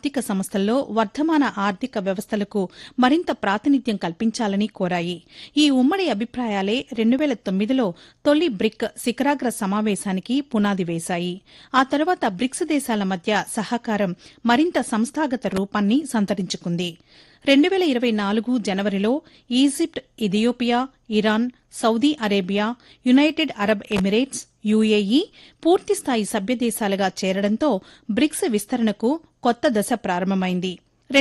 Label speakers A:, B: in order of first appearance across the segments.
A: ఆర్థిక సంస్థల్లో వర్ధమాన ఆర్థిక వ్యవస్థలకు మరింత ప్రాతినిధ్యం కల్పించాలని కోరాయి. ఈ ఉమ్మడి అభిప్రాయాలే 2009లో తొలి బ్రిక్ శిఖరాగ్ర సమావేశానికి పునాది వేశాయి. ఆ తర్వాత బ్రిక్స్ దేశాల మధ్య సహకారం మరింత సంస్థాగత రూపాన్ని సంతరించుకుంది. 2024 జనవరిలో Egypt, Ethiopia, Iran, Saudi Arabia, United Arab Emirates, UAE పూర్తిస్థాయి సభ్యదేశాలుగా చేరడంతో బ్రిక్స్ విస్తరణకు కొత్త దశ ప్రారంభమైంది.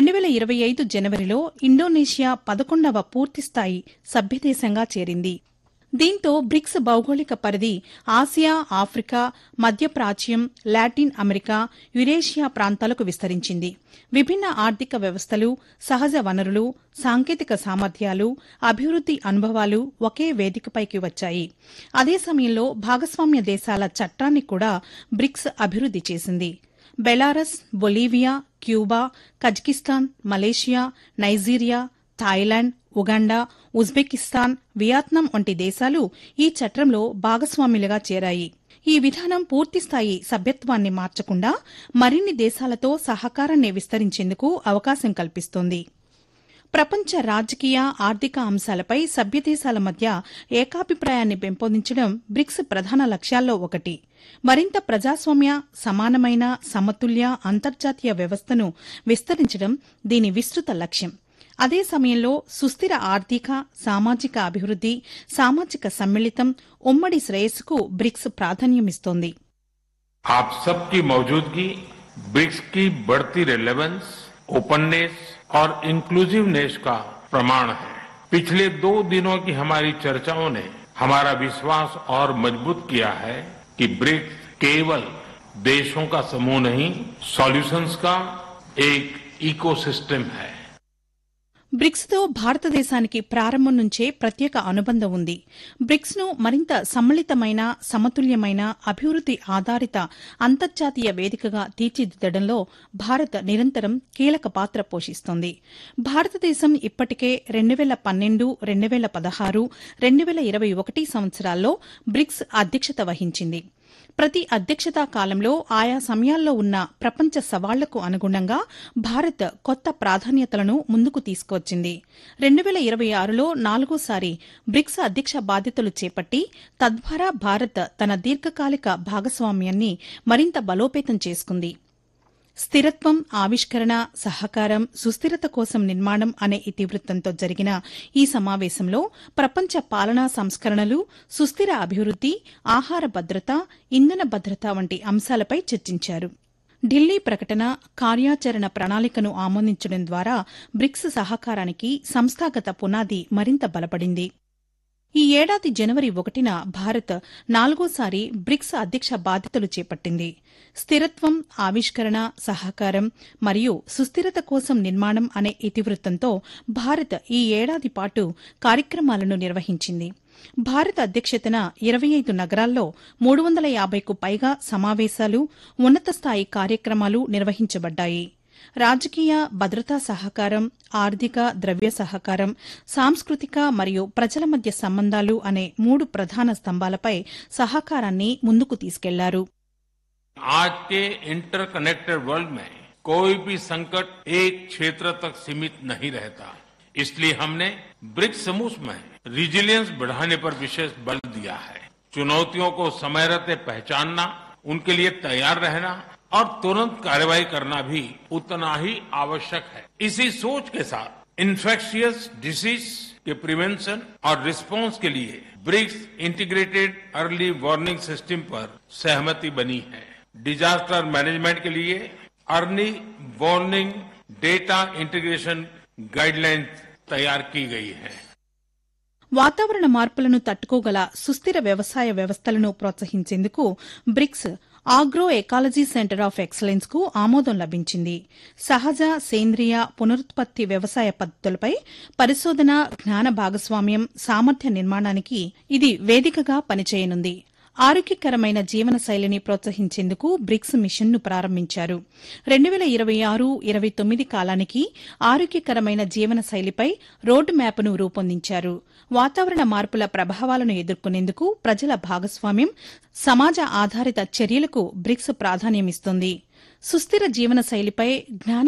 A: 2025 జనవరిలో ఇండోనేషియా 11వ పూర్తిస్థాయి సభ్యదేశంగా చేరింది. దీంతో బ్రిక్స్ భౌగోళిక పరిధి Asia, Africa, మధ్యప్రాచ్యం, Latin America, Eurasia ప్రాంతాలకు విస్తరించింది. విభిన్న ఆర్థిక వ్యవస్థలు, సహజ వనరులు, సాంకేతిక సామర్థ్యాలు, అభివృద్ది అనుభవాలు ఒకే వేదికపైకి వచ్చాయి. అదే సమయంలో భాగస్వామ్య దేశాల చట్టాన్ని కూడా బ్రిక్స్ అభివృద్ది చేసింది. Belarus, Bolivia, Cuba, Kazakhstan, Malaysia, Nigeria, Thailand, Uganda, Uzbekistan, Vietnam వంటి దేశాలు ఈ చట్రంలో భాగస్వాములుగా చేరాయి. ఈ విధానం పూర్తిస్థాయి సభ్యత్వాన్ని మార్చకుండా మరిన్ని దేశాలతో సహకారాన్ని విస్తరించేందుకు అవకాశం కల్పిస్తోంది. ప్రపంచ రాజకీయ, ఆర్థిక అంశాలపై సభ్యదేశాల మధ్య ఏకాభిప్రాయాన్ని పెంపొందించడం బ్రిక్స్ ప్రధాన లక్ష్యాల్లో ఒకటి. మరింత ప్రజాస్వామ్య, సమానమైన, సమతుల్య అంతర్జాతీయ వ్యవస్థను విస్తరించడం దీని విస్తృత లక్ష్యం. అదే సమయంలో సుస్థిర ఆర్థిక, సామాజిక అభివృద్ది, సామాజిక సమ్మిళితం, ఉమ్మడి శ్రేయస్సుకు బ్రిక్స్ ప్రాధాన్యమిస్తోంది.
B: आप सबकी मौजूदगी ब्रिक्स की बढ़ती रेलेवेंस, ओपननेस और इंक्लूसिवनेस का प्रमाण है. पिछले 2 दिनों की हमारी चर्चाओं ने हमारा विश्वास और मजबूत किया है कि ब्रिक्स केवल देशों का समूह नहीं, सॉल्यूशंस का एक इकोसिस्टम है.
A: బ్రిక్స్తో భారతదేశానికి ప్రారంభం నుంచే ప్రత్యేక అనుబంధం ఉంది. బ్రిక్స్ను మరింత సమ్మిళితమైన, సమతుల్యమైన, అభివృద్ది ఆధారిత అంతర్జాతీయ వేదికగా తీర్చిదిద్దడంలో భారత్ నిరంతరం కీలక పాత్ర పోషిస్తోంది. భారతదేశం ఇప్పటికే 2012, 2016, 2021 సంవత్సరాల్లో బ్రిక్స్ అధ్యక్షత వహించింది. ప్రతి అధ్యక్షతా కాలంలో ఆయా సమయాల్లో ఉన్న ప్రపంచ సవాళ్లకు అనుగుణంగా భారత్ కొత్త ప్రాధాన్యతలను ముందుకు తీసుకువచ్చింది. 2026లో 4సారి బ్రిక్స్ అధ్యక్ష బాధ్యతలు చేపట్టి తద్వారా భారత్ తన దీర్ఘకాలిక భాగస్వామ్యాన్ని మరింత బలోపేతం చేసుకుంది. స్థిరత్వం, ఆవిష్కరణ, సహకారం, సుస్థిరత కోసం నిర్మాణం అనే ఇతివృత్తంతో జరిగిన ఈ సమావేశంలో ప్రపంచ పాలనా సంస్కరణలు, సుస్థిర అభివృద్ది, ఆహార భద్రత, ఇంధన భద్రత వంటి అంశాలపై చర్చించారు. ఢిల్లీ ప్రకటన, కార్యాచరణ ప్రణాళికను ఆమోదించడం ద్వారా బ్రిక్స్ సహకారానికి సంస్థాగత పునాది మరింత బలపడింది. ఈ ఏడాది జనవరి 1న భారత్ 4సారి బ్రిక్స్ అధ్యక్ష బాధ్యతలు చేపట్టింది. స్థిరత్వం, ఆవిష్కరణ, సహకారం మరియు సుస్థిరత కోసం నిర్మాణం అనే ఇతివృత్తంతో భారత్ ఈ ఏడాది పాటు కార్యక్రమాలను నిర్వహించింది. భారత్ అధ్యక్షతన 25 నగరాల్లో 350కు పైగా సమావేశాలు, ఉన్నతస్థాయి కార్యక్రమాలు నిర్వహించబడ్డాయి. రాజకీయ, భద్రతా సహకారం, ఆర్థిక, ద్రవ్య సహకారం, సాంస్కృతిక మరియు ప్రజల మధ్య సంబంధాలు అనే 3 ప్రధాన స్తంభాలపై సహకారాన్ని ముందుకు తీసుకెళ్లారు.
B: आज के इंटरकनेक्टेड वर्ल्ड में कोई भी संकट एक क्षेत्र तक सीमित नहीं रहता. इसलिए हमने ब्रिक्स समूह में रिजिलियंस बढ़ाने पर विशेष बल दिया है. चुनौतियों को समय रहते पहचानना, उनके लिए तैयार रहना और तुरंत कार्रवाई करना भी उतना ही आवश्यक है. इसी सोच के साथ इन्फेक्शियस डिसीज के प्रिवेंशन और रिस्पांस के लिए BRICS integrated early warning system पर सहमति बनी है. डिजास्टर मैनेजमेंट के लिए early warning data integration guidelines तैयार की गई है.
A: వాతావరణ మార్పులను తట్టుకోగల సుస్థిర వ్యవసాయ వ్యవస్థలను ప్రోత్సహించేందుకు bricks agro ecology centre of excellence కు ఆమోదం లభించింది. సహజ, సేంద్రియ, పునరుత్పత్తి వ్యవసాయ పద్దతులపై పరిశోధన, జ్ఞాన భాగస్వామ్యం, సామర్థ్య నిర్మాణానికి ఇది వేదికగా పనిచేయనుంది. ఆరోగ్యకరమైన జీవన శైలిని ప్రోత్సహించేందుకు బ్రిక్స్ మిషన్ను ప్రారంభించారు. 2026-29 కాలానికి ఆరోగ్యకరమైన జీవన శైలిపై రోడ్ మ్యాప్ను రూపొందించారు. వాతావరణ మార్పుల ప్రభావాలను ఎదుర్కొనేందుకు ప్రజల భాగస్వామ్యం, సమాజ ఆధారిత చర్యలకు బ్రిక్స్ ప్రాధాన్యమిస్తోంది. సుస్థిర జీవన శైలిపై జ్ఞాన